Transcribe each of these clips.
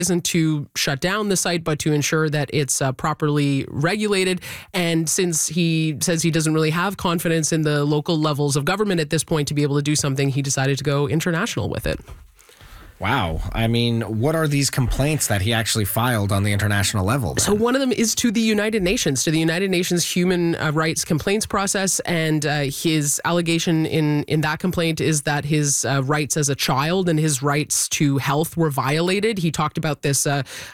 isn't to shut down the site, but to ensure that it's properly regulated. And since he says he doesn't really have confidence in the local levels of government at this point to be able to do something, he decided to go international with it. Wow. I mean, what are these complaints that he actually filed on the international level then? So one of them is to the United Nations, Human Rights Complaints Process. And his allegation in that complaint is that his rights as a child and his rights to health were violated. He talked about this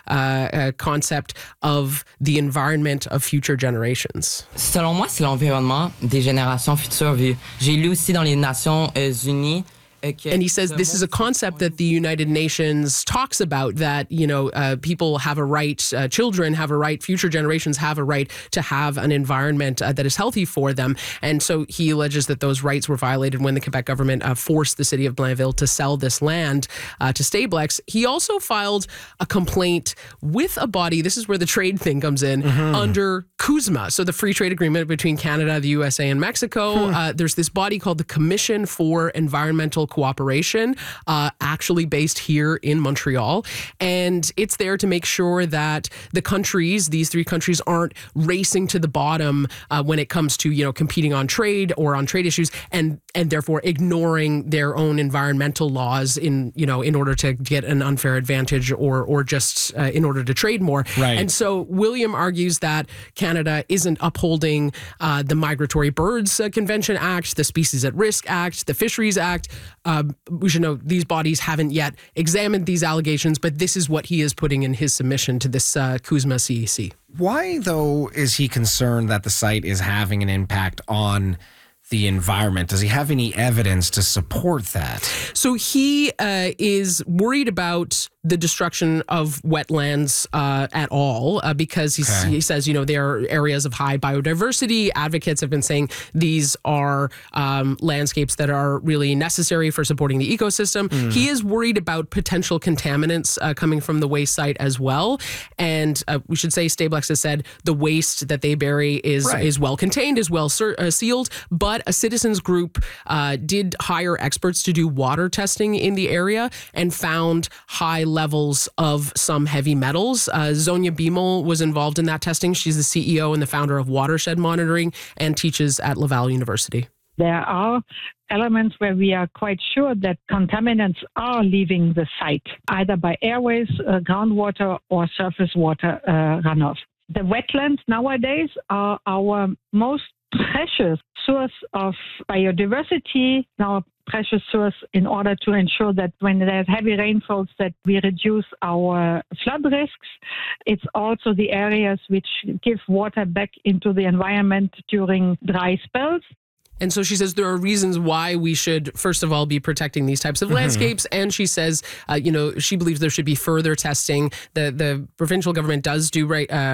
concept of the environment of future generations. Selon moi, c'est l'environnement des générations futures. J'ai lu aussi dans les Nations Unies. And he says this is a concept that the United Nations talks about, that, people have a right, children have a right, future generations have a right to have an environment that is healthy for them. And so he alleges that those rights were violated when the Quebec government forced the city of Blainville to sell this land to Stablex. He also filed a complaint with a body, this is where the trade thing comes in, under CUSMA, so the free trade agreement between Canada, the USA, and Mexico. There's this body called the Commission for Environmental Cooperation, actually based here in Montreal. And it's there to make sure that these three countries aren't racing to the bottom when it comes to, competing on trade or on trade issues, and therefore ignoring their own environmental laws in order to get an unfair advantage or just in order to trade more. Right. And so William argues that Canada isn't upholding the Migratory Birds Convention Act, the Species at Risk Act, the Fisheries Act. We should know these bodies haven't yet examined these allegations, but this is what he is putting in his submission to this CUSMA CEC. Why, though, is he concerned that the site is having an impact on the environment? Does he have any evidence to support that? So he is worried about the destruction of wetlands at all because he says, there are areas of high biodiversity. Advocates have been saying these are landscapes that are really necessary for supporting the ecosystem. He is worried about potential contaminants coming from the waste site as well. And we should say Stablex has said the waste that they bury is well contained, is well sealed, but a citizens group did hire experts to do water testing in the area and found high levels of some heavy metals. Zonia Biemel was involved in that testing. She's the CEO and the founder of Watershed Monitoring and teaches at Laval University. There are elements where we are quite sure that contaminants are leaving the site, either by airways, groundwater, or surface water runoff. The wetlands nowadays are our most precious source of biodiversity, our precious source in order to ensure that when there's heavy rainfalls that we reduce our flood risks. It's also the areas which give water back into the environment during dry spells. And so she says there are reasons why we should, first of all, be protecting these types of landscapes. And she says, she believes there should be further testing. The provincial government does do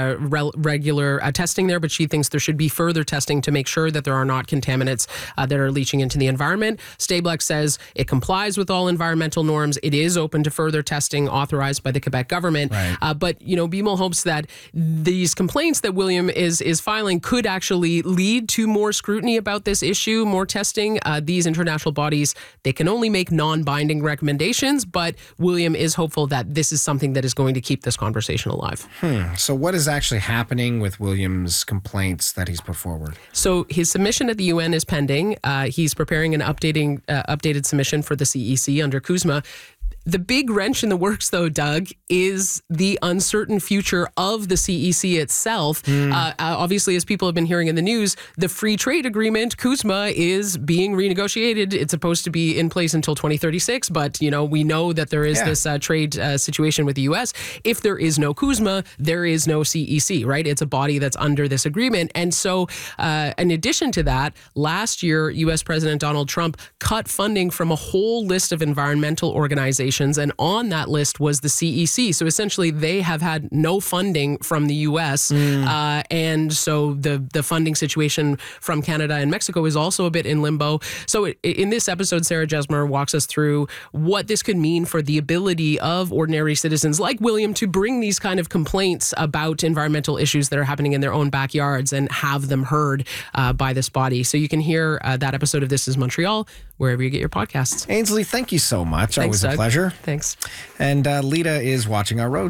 regular testing there, but she thinks there should be further testing to make sure that there are not contaminants that are leaching into the environment. Stablex says it complies with all environmental norms. It is open to further testing authorized by the Quebec government. Right. But Biemel hopes that these complaints that William is filing could actually lead to more scrutiny about this issue, more testing. These international bodies, they can only make non-binding recommendations, but William is hopeful that this is something that is going to keep this conversation alive. So what is actually happening with William's complaints that he's put forward? So his submission at the UN is pending. He's preparing an updated submission for the CEC under CUSMA. The big wrench in the works, though, Doug, is the uncertain future of the CEC itself. Obviously, as people have been hearing in the news, the free trade agreement, CUSMA, is being renegotiated. It's supposed to be in place until 2036, but, we know that there is this trade situation with the U.S. If there is no CUSMA, there is no CEC, right? It's a body that's under this agreement. And so, in addition to that, last year, U.S. President Donald Trump cut funding from a whole list of environmental organizations, and on that list was the CEC. So essentially, they have had no funding from the U.S. And so the funding situation from Canada and Mexico is also a bit in limbo. So in this episode, Sarah Jesmer walks us through what this could mean for the ability of ordinary citizens like William to bring these kind of complaints about environmental issues that are happening in their own backyards and have them heard by this body. So you can hear that episode of This Is Montreal wherever you get your podcasts. Ainsley, thank you so much. Thanks, Always a Doug. pleasure. Thanks. And Lita is watching our roads.